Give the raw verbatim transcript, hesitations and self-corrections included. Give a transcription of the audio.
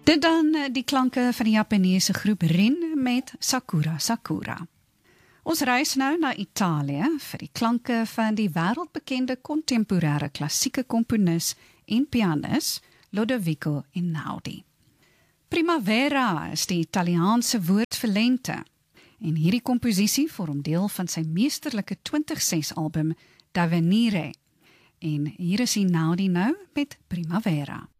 Dit dan die klanke van die Japaneese groep Rin met Sakura Sakura. Ons reis nou na Italië vir die klanke van die wêreldbekende kontemporêre klassieke komponis en pianis Lodovico Einaudi. Primavera is die Italiaanse woord vir lente en hierdie komposisie vorm deel van sy meesterlike twintig ses album D'Avvenire en hier is Einaudi nou met Primavera.